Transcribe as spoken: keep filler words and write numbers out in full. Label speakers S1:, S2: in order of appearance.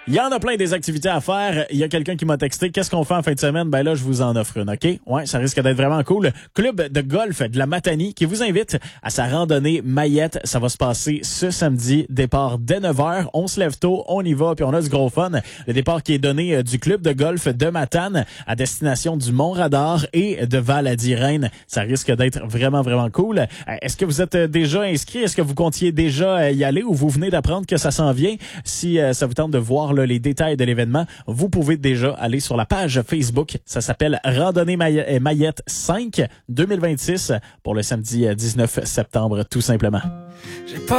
S1: Il y en a plein des activités à faire. Il y a quelqu'un qui m'a texté. Qu'est-ce qu'on fait en fin de semaine? Ben là, je vous en offre une, OK? Ouais, ça risque d'être vraiment cool. Club de golf de la Matanie qui vous invite à sa randonnée Mayette. Ça va se passer ce samedi. Départ dès neuf heures. On se lève tôt, on y va, puis on a du gros fun. Le départ qui est donné du club de golf de Matane à destination du Mont-Radar et de Val-à-Dirène. Ça risque d'être vraiment, vraiment cool. Est-ce que vous êtes déjà inscrit? Est-ce que vous comptiez déjà y aller ou vous venez d'apprendre que ça s'en vient? Si euh, ça vous tente de voir là, les détails de l'événement, vous pouvez déjà aller sur la page Facebook. Ça s'appelle Randonnée May- Mayette cinq deux mille vingt-six pour le samedi dix-neuf septembre, tout simplement. J'ai pas